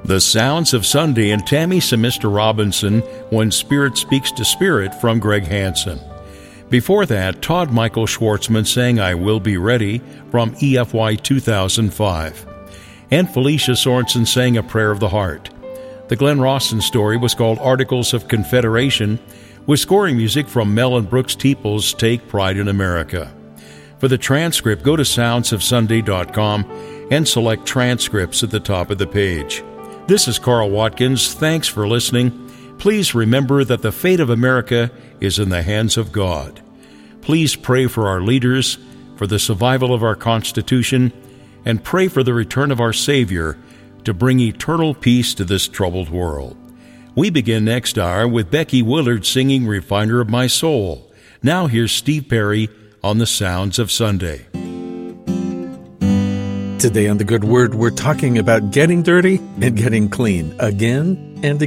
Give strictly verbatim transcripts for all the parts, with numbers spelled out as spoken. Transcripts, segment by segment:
The Sounds of Sunday and Tammy Semister Robinson, When Spirit Speaks to Spirit from Greg Hansen. Before that, Todd Michael Schwartzman sang I Will Be Ready from E F Y two thousand five. And Felicia Sorensen sang A Prayer of the Heart. The Glenn Rawson story was called Articles of Confederation, with scoring music from Mel and Brooks Teeple's Take Pride in America. For the transcript, go to sounds of sunday dot com and select Transcripts at the top of the page. This is Carl Watkins. Thanks for listening. Please remember that the fate of America is in the hands of God. Please pray for our leaders, for the survival of our Constitution, and pray for the return of our Savior to bring eternal peace to this troubled world. We begin next hour with Becky Willard singing Refiner of My Soul. Now here's Steve Perry on the Sounds of Sunday. Today on The Good Word, we're talking about getting dirty and getting clean again and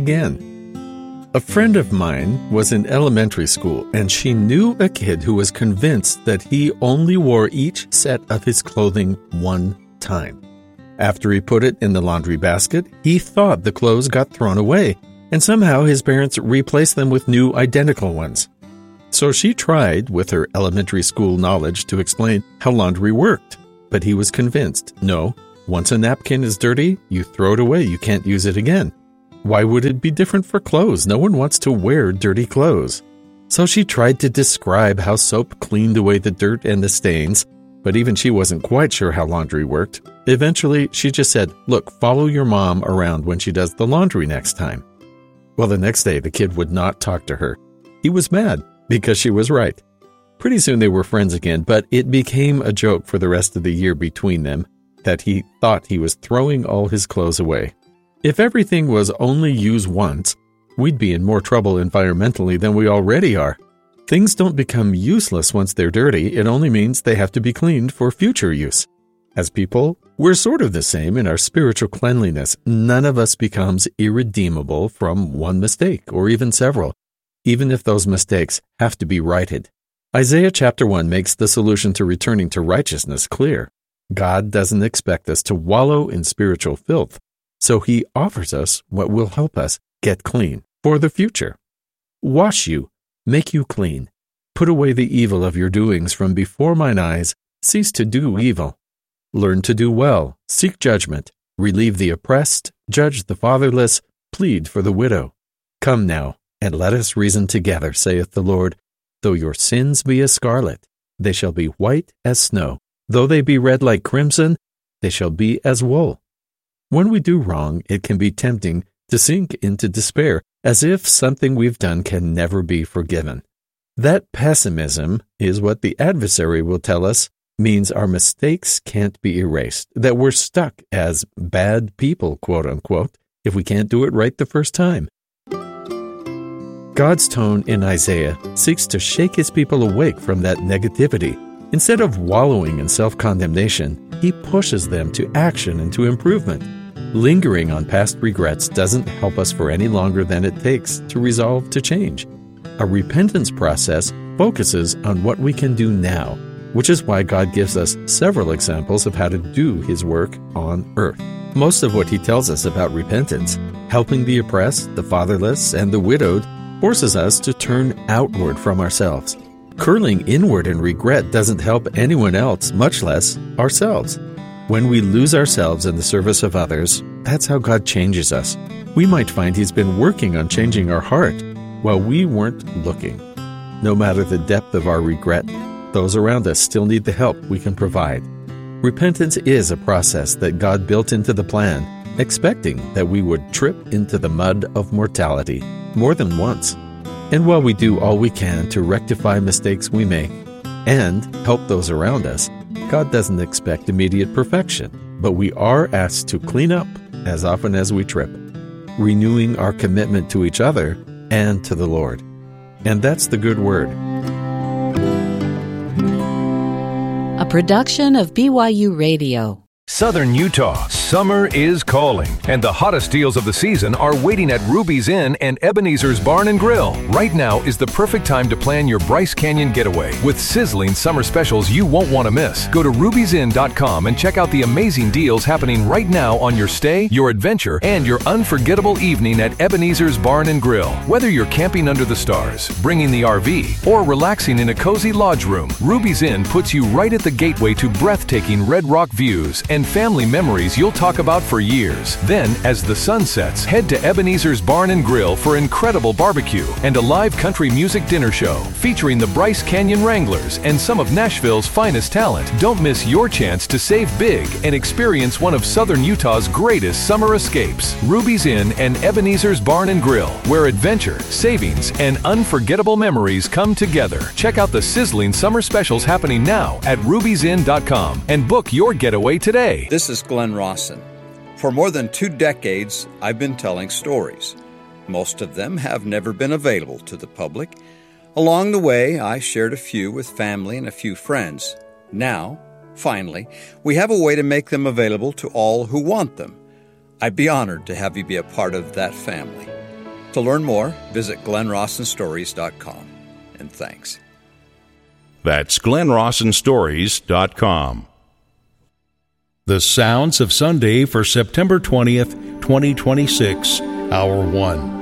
again. A friend of mine was in elementary school, and she knew a kid who was convinced that he only wore each set of his clothing one time. After he put it in the laundry basket, he thought the clothes got thrown away, and somehow his parents replaced them with new identical ones. So she tried, with her elementary school knowledge, to explain how laundry worked. But he was convinced, no, once a napkin is dirty, you throw it away, you can't use it again. Why would it be different for clothes? No one wants to wear dirty clothes. So she tried to describe how soap cleaned away the dirt and the stains, but even she wasn't quite sure how laundry worked. Eventually, she just said, look, follow your mom around when she does the laundry next time. Well, the next day, the kid would not talk to her. He was mad because she was right. Pretty soon they were friends again, but it became a joke for the rest of the year between them that he thought he was throwing all his clothes away. If everything was only used once, we'd be in more trouble environmentally than we already are. Things don't become useless once they're dirty. It only means they have to be cleaned for future use. As people, we're sort of the same in our spiritual cleanliness. None of us becomes irredeemable from one mistake or even several, even if those mistakes have to be righted. Isaiah chapter one makes the solution to returning to righteousness clear. God doesn't expect us to wallow in spiritual filth, so he offers us what will help us get clean for the future. Wash you, make you clean. Put away the evil of your doings from before mine eyes. Cease to do evil. Learn to do well. Seek judgment. Relieve the oppressed. Judge the fatherless. Plead for the widow. Come now, and let us reason together, saith the Lord. Though your sins be as scarlet, they shall be white as snow. Though they be red like crimson, they shall be as wool. When we do wrong, it can be tempting to sink into despair, as if something we've done can never be forgiven. That pessimism is what the adversary will tell us means our mistakes can't be erased, that we're stuck as bad people, quote unquote, if we can't do it right the first time. God's tone in Isaiah seeks to shake his people awake from that negativity. Instead of wallowing in self-condemnation, he pushes them to action and to improvement. Lingering on past regrets doesn't help us for any longer than it takes to resolve to change. A repentance process focuses on what we can do now, which is why God gives us several examples of how to do his work on earth. Most of what he tells us about repentance, helping the oppressed, the fatherless, and the widowed, forces us to turn outward from ourselves. Curling inward in regret doesn't help anyone else, much less ourselves. When we lose ourselves in the service of others, that's how God changes us. We might find he's been working on changing our heart while we weren't looking. No matter the depth of our regret, those around us still need the help we can provide. Repentance is a process that God built into the plan, expecting that we would trip into the mud of mortality more than once. And while we do all we can to rectify mistakes we make and help those around us, God doesn't expect immediate perfection, but we are asked to clean up as often as we trip, renewing our commitment to each other and to the Lord. And that's the good word. A production of B Y U Radio. Southern Utah Summer is calling, and the hottest deals of the season are waiting at Ruby's Inn and Ebenezer's Barn and Grill. Right now is the perfect time to plan your Bryce Canyon getaway with sizzling summer specials you won't want to miss. Go to rubies inn dot com and check out the amazing deals happening right now on your stay, your adventure, and your unforgettable evening at Ebenezer's Barn and Grill. Whether you're camping under the stars, bringing the R V, or relaxing in a cozy lodge room, Ruby's Inn puts you right at the gateway to breathtaking Red Rock views and family memories you'll talk about for years. Then, as the sun sets, head to Ebenezer's Barn and Grill for incredible barbecue and a live country music dinner show featuring the Bryce Canyon Wranglers and some of Nashville's finest talent. Don't miss your chance to save big and experience one of Southern Utah's greatest summer escapes. Ruby's Inn and Ebenezer's Barn and Grill, where adventure, savings, and unforgettable memories come together. Check out the sizzling summer specials happening now at rubies inn dot com and book your getaway today. This is Glenn Rawson. For more than two decades, I've been telling stories. Most of them have never been available to the public. Along the way, I shared a few with family and a few friends. Now, finally, we have a way to make them available to all who want them. I'd be honored to have you be a part of that family. To learn more, visit glenn rawson stories dot com. And thanks. That's glenn rawson stories dot com. The Sounds of Sunday for September twentieth, twenty twenty-six, Hour one.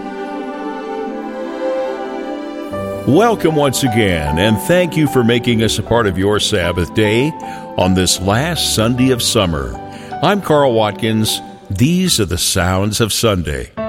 Welcome once again, and thank you for making us a part of your Sabbath day on this last Sunday of summer. I'm Carl Watkins. These are the Sounds of Sunday.